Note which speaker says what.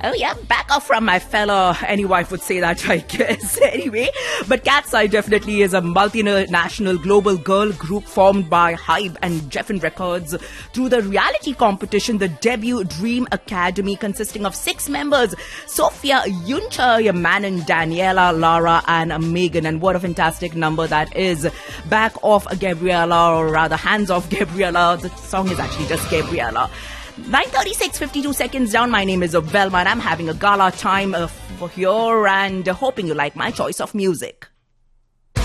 Speaker 1: Oh yeah, back off from my fella. Any wife would say that, I guess. Anyway, but Cat's Eye definitely is a multinational global girl group formed by Hybe and Geffen Records through the reality competition, the debut Dream Academy, consisting of 6 members: Sophia, Yuncha, Manon, Daniela, Lara, and Megan. And what a fantastic number that is. Back off Gabriella, or rather hands off Gabriella. The song is actually just Gabriella. 9:36, 52 seconds down. My name is Velma and I'm having a gala time for here and hoping you like my choice of music.